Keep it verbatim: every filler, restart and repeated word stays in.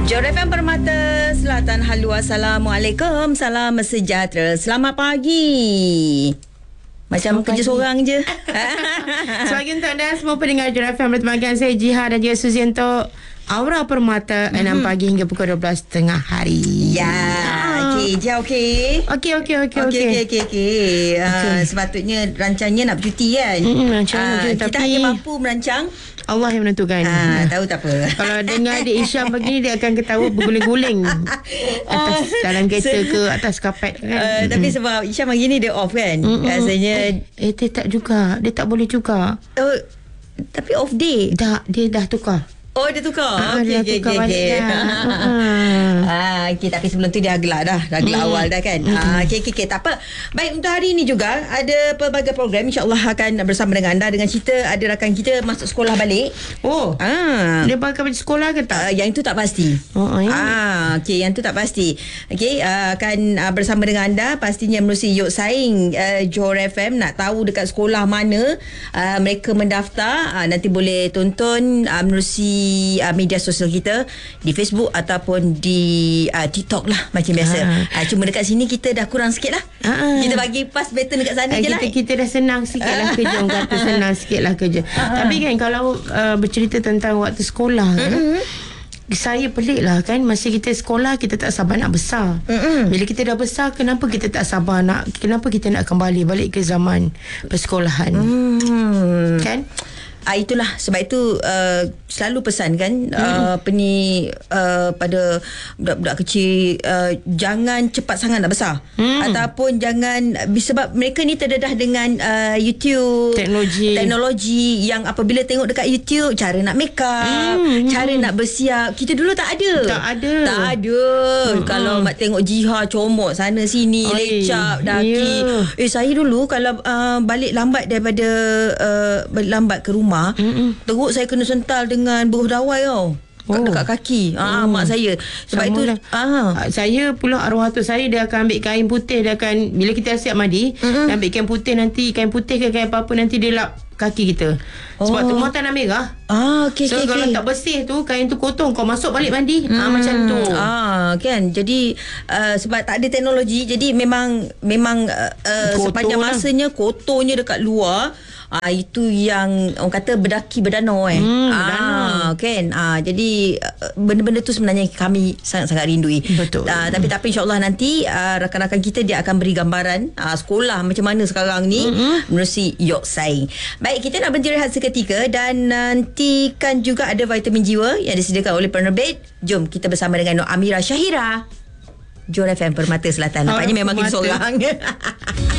Johor F M Permata Selatan. Halo, Assalamualaikum. Salam sejahtera. Selamat pagi. Macam Selamat kerja pagi. seorang je. Selagi untuk anda semua pendengar Johor F M bertemu dengan saya Jiha dan juga Suzy untuk Aura Permata mm-hmm. enam pagi hingga pukul dua belas tengah hari. Ya, okey, Jia okey. Okey okey okey Okey okey. okey okey okey. Ah, sepatutnya rancangnya nak bercuti kan. Mm-mm, rancang nak Ah, bercuti, kita tapi- hanya mampu merancang. Allah yang menentukan. Ah, tahu tak apa. Kalau dengar dia Isyam begini, dia akan ketawa berguling-guling atas dalam kereta ke atas kapet kan. Uh, tapi sebab Isyam hari ni dia off kan. Mm-mm. Rasanya Eh, dia tak juga. Dia tak boleh juga. oh, tapi off day. Dah, dia dah tukar. Oh, dia tukar. Ah, Okey dia okey tukar okey. balik okey. dah. Ah. Ah, okey, tapi sebelum tu dia gelak dah. Dah gelak Mm. awal dah kan. Ah, okey okey okey, tak apa. Baik, untuk hari ini juga ada pelbagai program, insya-Allah akan bersama dengan anda dengan cerita ada rakan kita masuk sekolah balik. Oh, Ah. dia bakal pergi sekolah ke tak? Uh, yang itu tak pasti. Oh, oh, ya. Ah, okey, yang tu tak pasti. Okey, uh, akan uh, bersama dengan anda pastinya menerusi Yok Saing uh, Johor F M, nak tahu dekat sekolah mana uh, mereka mendaftar. Uh, nanti boleh tonton uh, menerusi uh, media sosial kita di Facebook ataupun di uh, TikTok lah macam biasa. Ah. Uh, cuma dekat sini kita dah kurang sikit lah. Ah. Kita bagi pass baton dekat sana Eh, je kita, lah. kita dah senang sikit lah kerja. Orang kata senang sikit lah kerja. Tapi kan kalau uh, bercerita tentang waktu sekolah kan, saya pelik lah kan. Masa kita sekolah, kita tak sabar nak besar. Mm-mm. Bila kita dah besar, kenapa kita tak sabar nak, kenapa kita nak kembali balik ke zaman persekolahan? Hmm. Kan? Ah, itulah sebab itu uh, selalu pesan kan uh, apa ni uh, pada budak-budak kecil, uh, jangan cepat sangat nak besar, Hmm. ataupun jangan, sebab mereka ni terdedah dengan uh, YouTube, Teknologi. teknologi yang apabila tengok dekat YouTube cara nak make up, Hmm, cara nak bersiap, kita dulu tak ada. Tak ada. Tak ada. Hmm. Kalau mak tengok Jiha comot sana sini, Oi, lecap daki. ya. Eh, saya dulu kalau uh, balik lambat daripada uh, balik lambat ke rumah, Mm-mm. teruk saya kena sental dengan buruh dawai tau. Kat, Oh. dekat kaki. Ah, Oh. mak saya. Sebab Sama itu lah. ah. Ah, saya pula arwah tu saya, dia akan ambil kain putih, dia akan bila kita siap mandi, Mm-mm. dia ambil kain putih, nanti kain putih ke kain apa-apa, nanti dia lap kaki kita. Sebab Oh. tu muatan dah merah. Ah, okey So okey kalau okey. tak bersih tu, kain tu kotor, kau masuk balik mandi. Hmm. Ah, macam tu. Ah, kan. Jadi uh, sebab tak ada teknologi, jadi memang memang uh, uh, Kotor sepanjang lah. masanya kotornya dekat luar. Ah, itu yang orang kata berdaki berdanau eh. Hmm, ah, berdanau. kan. Ah, jadi uh, benda-benda tu sebenarnya kami sangat-sangat rindui. Betul. Ah, tapi tapi insya-Allah nanti uh, rakan-rakan kita dia akan beri gambaran uh, sekolah macam mana sekarang ni mm-hmm. menerusi Yok Saing. Baik, kita nak berhenti rehat seketika dan nantikan juga ada vitamin jiwa yang disediakan oleh penerbit. Jom kita bersama dengan Nur Amira Syahira. Johor F M Permata Selatan. Nampaknya memang kita Permata. seorang.